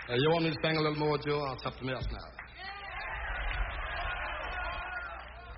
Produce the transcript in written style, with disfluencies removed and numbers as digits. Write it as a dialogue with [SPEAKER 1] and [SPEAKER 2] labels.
[SPEAKER 1] You want me to sing a little more, Joe? It's up to me now.